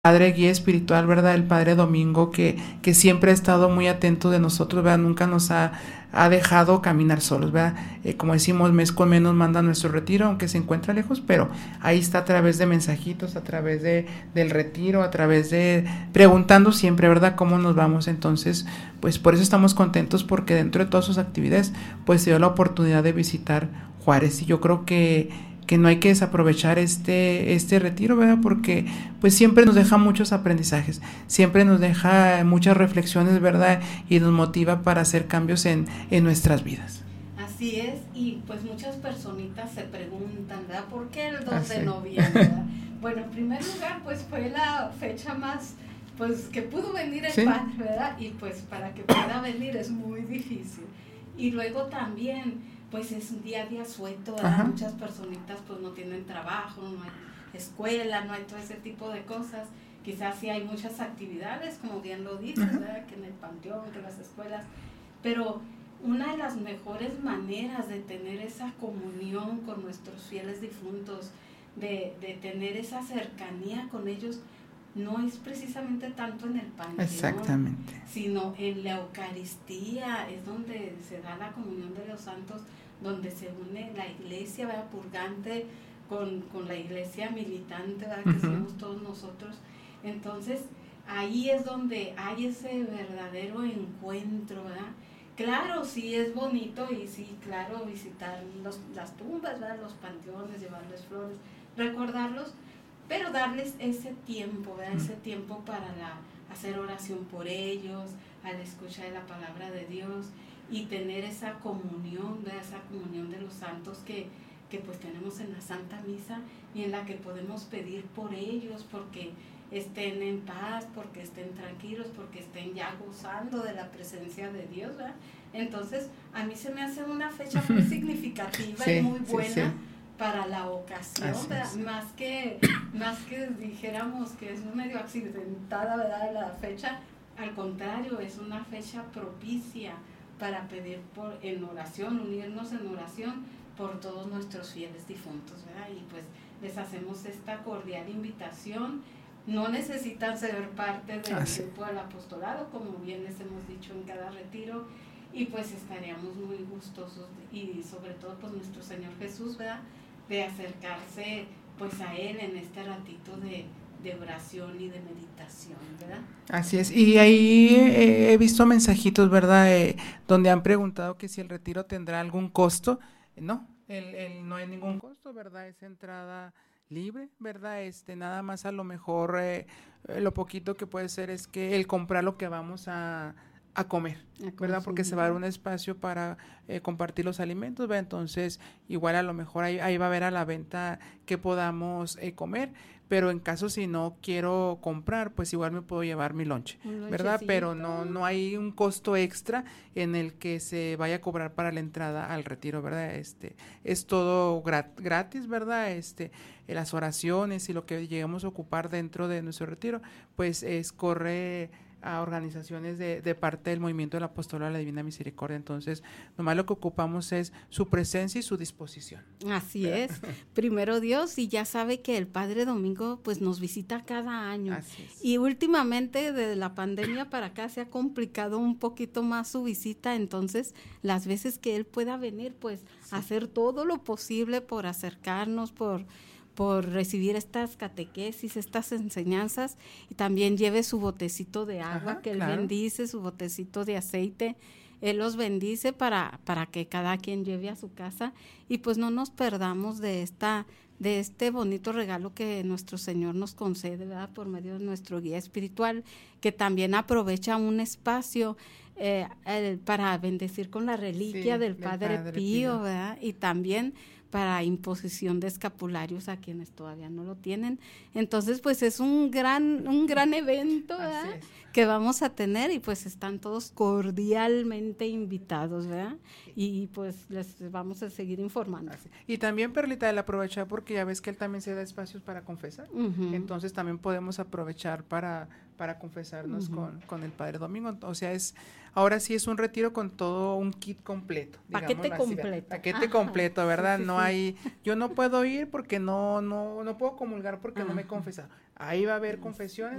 padre guía espiritual, ¿verdad? El padre Domingo, que siempre ha estado muy atento de nosotros, ¿verdad? Nunca nos ha dejado caminar solos, ¿verdad? Como decimos, mes con menos manda nuestro retiro, aunque se encuentra lejos, pero ahí está a través de mensajitos, a través del retiro, a través de preguntando siempre, ¿verdad? Cómo nos vamos. Entonces, pues por eso estamos contentos, porque dentro de todas sus actividades, pues se dio la oportunidad de visitar Juárez, y yo creo que no hay que desaprovechar este retiro, ¿verdad? Porque pues siempre nos deja muchos aprendizajes, siempre nos deja muchas reflexiones, ¿verdad? Y nos motiva para hacer cambios en nuestras vidas. Así es, y pues muchas personitas se preguntan, ¿verdad? ¿Por qué el 2 de noviembre? ¿Verdad? Bueno, en primer lugar, pues fue la fecha más, pues que pudo venir el padre, ¿verdad? Y pues para que pueda venir es muy difícil. Y luego también, pues es un día a día suelto, ¿verdad? Muchas personitas pues no tienen trabajo, no hay escuela, no hay todo ese tipo de cosas. Quizás sí hay muchas actividades, como bien lo dices, ¿verdad? Que en el panteón, que en las escuelas, pero una de las mejores maneras de tener esa comunión con nuestros fieles difuntos, de tener esa cercanía con ellos, no es precisamente tanto en el panteón, sino en la Eucaristía, es donde se da la comunión de los santos, donde se une la iglesia, ¿verdad? Purgante con la iglesia militante, ¿verdad? Que somos todos nosotros. Entonces ahí es donde hay ese verdadero encuentro, ¿verdad? Claro, sí es bonito, y sí, claro, visitar las tumbas, ¿verdad? Los panteones, llevarles flores, recordarlos, pero darles ese tiempo, ¿verdad? Ese tiempo para hacer oración por ellos, a la escucha de la palabra de Dios, y tener esa comunión, ¿verdad? Esa comunión de los santos que pues tenemos en la Santa Misa, y en la que podemos pedir por ellos, porque estén en paz, porque estén tranquilos, porque estén ya gozando de la presencia de Dios, ¿verdad? Entonces, a mí se me hace una fecha muy significativa y muy buena para la ocasión, ¿verdad? Más que dijéramos que es medio accidentada, ¿verdad? La fecha, al contrario, es una fecha propicia para pedir en oración, unirnos en oración por todos nuestros fieles difuntos, ¿verdad? Y pues les hacemos esta cordial invitación. No necesitan ser parte del grupo del apostolado, como bien les hemos dicho en cada retiro, y pues estaríamos muy gustosos, y sobre todo pues nuestro Señor Jesús, ¿verdad? De acercarse pues a Él en este ratito de oración y de meditación, ¿verdad? Así es, y ahí he visto mensajitos, ¿verdad? Donde han preguntado que si el retiro tendrá algún costo. No, no hay ningún costo, ¿verdad? Es entrada libre, ¿verdad? Nada más a lo mejor lo poquito que puede ser es que el comprar lo que vamos a comer, ¿verdad? Porque se va a dar un espacio para compartir los alimentos, ¿verdad? Entonces, igual a lo mejor ahí va a haber a la venta que podamos comer, pero en caso si no quiero comprar, pues igual me puedo llevar mi lonche, ¿verdad? Pero no hay un costo extra en el que se vaya a cobrar para la entrada al retiro, ¿verdad? Es todo gratis, ¿verdad? Las oraciones y lo que lleguemos a ocupar dentro de nuestro retiro, pues corre a organizaciones de parte del movimiento del apostolado de la Divina Misericordia. Entonces, nomás lo que ocupamos es su presencia y su disposición. Así es, primero Dios, y ya sabe que el Padre Domingo pues nos visita cada año. Así es. Y últimamente de la pandemia para acá se ha complicado un poquito más su visita, entonces las veces que él pueda venir, pues hacer todo lo posible por acercarnos, por recibir estas catequesis, estas enseñanzas, y también lleve su botecito de agua que él bendice, su botecito de aceite. Él los bendice para que cada quien lleve a su casa, y pues no nos perdamos de este bonito regalo que nuestro Señor nos concede, ¿verdad? Por medio de nuestro guía espiritual, que también aprovecha un espacio para bendecir con la reliquia del Padre Pío, ¿verdad? Y también para imposición de escapularios a quienes todavía no lo tienen. Entonces, pues es un gran evento, ¿verdad? Que vamos a tener, y pues están todos cordialmente invitados, ¿verdad? Y pues les vamos a seguir informando. Y también, Perlita, el aprovechar, porque ya ves que él también se da espacios para confesar, entonces también podemos aprovechar para confesarnos con el Padre Domingo. O sea, ahora sí es un retiro con todo un kit completo. Paquete completo. Paquete completo, ¿verdad? Yo no puedo ir porque no puedo comulgar porque no me he confesado. Ahí va a haber confesiones